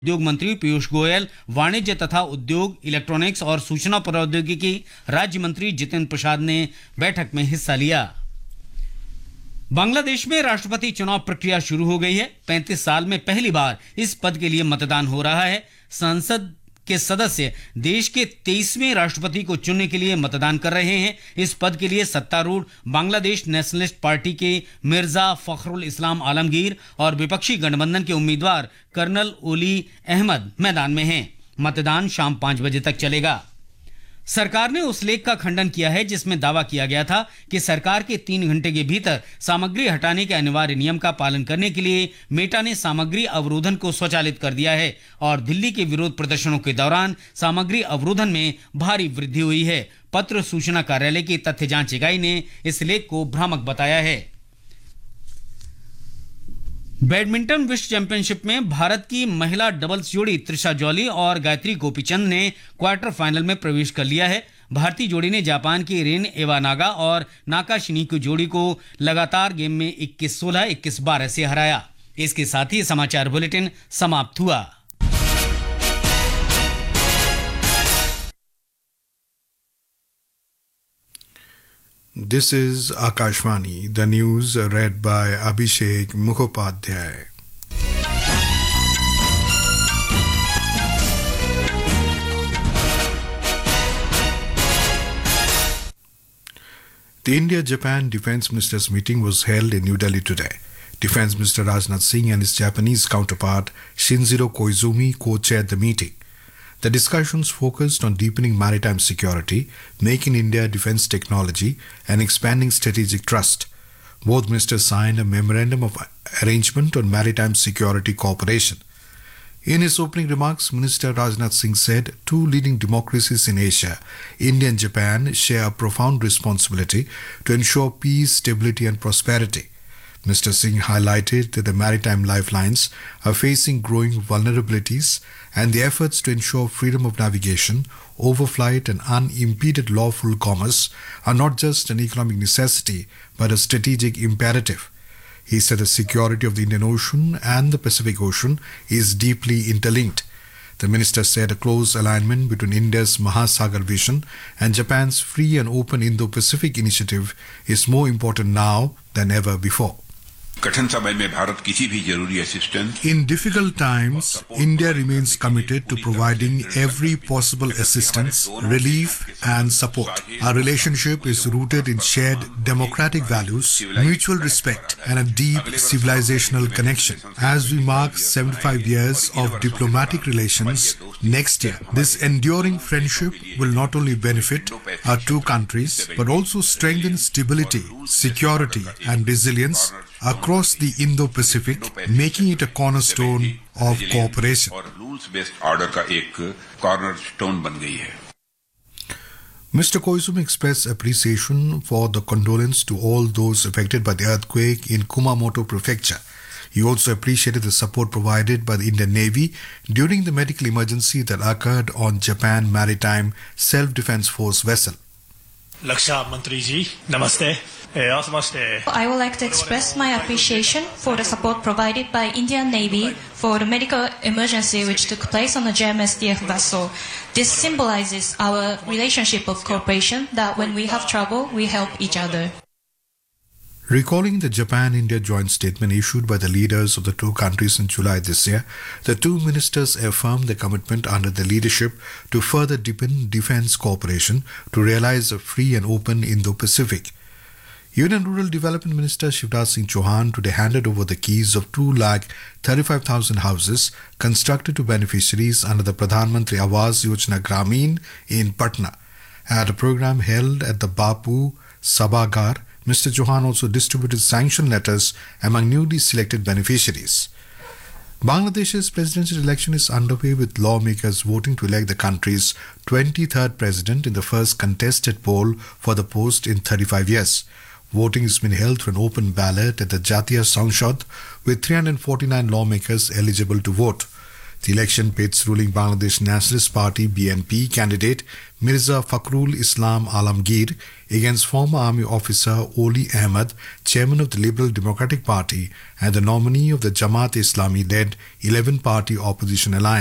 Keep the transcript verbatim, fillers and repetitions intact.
उद्योग मंत्री पीयूष गोयल, वाणिज्य तथा उद्योग, इलेक्ट्रॉनिक्स और सूचना प्रौद्योगिकी राज्य मंत्री जितेंद्र प्रसाद ने बैठक में हिस्सा लिया। बांग्लादेश में राष्ट्रपति चुनाव प्रक्रिया शुरू हो गई है। पैंतीस साल में पहली बार इस पद के लिए मतदान हो रहा है। संसद के सदस्य देश के तेईसवें राष्ट्रपति को चुनने के लिए मतदान कर रहे हैं। इस पद के लिए सत्तारूढ़ बांग्लादेश नेशनलिस्ट पार्टी के मिर्जा फखरुल इस्लाम आलमगीर और विपक्षी गठबंधन के उम्मीदवार कर्नल ओली अहमद मैदान में हैं। मतदान शाम पांच बजे तक चलेगा। सरकार ने उस लेख का खंडन किया है जिसमें दावा किया गया था कि सरकार के तीन घंटे के भीतर सामग्री हटाने के अनिवार्य नियम का पालन करने के लिए मेटा ने सामग्री अवरोधन को स्वचालित कर दिया है और दिल्ली के विरोध प्रदर्शनों के दौरान सामग्री अवरोधन में भारी वृद्धि हुई है। पत्र सूचना कार्यालय की तथ्य जांच इकाई ने इस लेख को भ्रामक बताया है। बैडमिंटन विश्व चैंपियनशिप में भारत की महिला डबल्स जोड़ी त्रिशा जॉली और गायत्री गोपीचंद ने क्वार्टर फाइनल में प्रवेश कर लिया है। भारतीय जोड़ी ने जापान की रेन एवानागा और नाकाशिनी की जोड़ी को लगातार गेम में इक्कीस सोलह, इक्कीस बारह से हराया। इसके साथ ही समाचार बुलेटिन समाप्त हुआ। This is Akashvani, the news read by Abhishek Mukhopadhyay. The India-Japan Defence Ministers meeting was held in New Delhi today. Defence Minister Rajnath Singh and his Japanese counterpart Shinjiro Koizumi co-chaired the meeting. The discussions focused on deepening maritime security, making India defence technology, and expanding strategic trust. Both ministers signed a memorandum of arrangement on maritime security cooperation. In his opening remarks, Minister Rajnath Singh said two leading democracies in Asia, India and Japan, share a profound responsibility to ensure peace, stability, and prosperity. Mister Singh highlighted that the maritime lifelines are facing growing vulnerabilities and the efforts to ensure freedom of navigation, overflight and unimpeded lawful commerce are not just an economic necessity but a strategic imperative. He said the security of the Indian Ocean and the Pacific Ocean is deeply interlinked. The minister said a close alignment between India's Mahasagar vision and Japan's free and open Indo-Pacific initiative is more important now than ever before. कठिन समय में भारत किसी भी जरूरी assistance In difficult times, India remains committed to providing every possible assistance, relief and support. Our relationship is rooted in shared democratic values, mutual respect and a deep civilizational connection. As we mark seventy-five years of diplomatic relations next year, this enduring friendship will not only benefit our two countries but also strengthen stability, security and resilience across the Indo-Pacific, making it a cornerstone of cooperation. Mister Koizumi expressed appreciation for the condolence to all those affected by the earthquake in Kumamoto Prefecture. He also appreciated the support provided by the Indian Navy during the medical emergency that occurred on Japan Maritime Self-Defense Force vessel. Laksha Mantri ji, namaste. I would like to express my appreciation for the support provided by Indian Navy for the medical emergency which took place on the J M S D F vessel. This symbolizes our relationship of cooperation that when we have trouble, we help each other. Recalling the Japan-India joint statement issued by the leaders of the two countries in July this year, the two ministers affirmed their commitment under their leadership to further deepen defense cooperation to realize a free and open Indo-Pacific. Union Rural Development Minister Shivraj Singh Chauhan today handed over the keys of two lakh thirty-five thousand houses constructed to beneficiaries under the Pradhan Mantri Awas Yojana Gramin in Patna. At a program held at the Bapu Sabhagar, Mister Chauhan also distributed sanction letters among newly selected beneficiaries. Bangladesh's presidential election is underway with lawmakers voting to elect the country's twenty-third president in the first contested poll for the post in thirty-five years. Voting has been held through an open ballot at the Jatiya Sanshad with three hundred forty-nine lawmakers eligible to vote. The election pits ruling Bangladesh Nationalist Party B N P candidate Mirza Fakhrul Islam Alamgir against former army officer Oli Ahmed, chairman of the Liberal Democratic Party and the nominee of the Jamaat Islami-led eleven-party opposition alliance.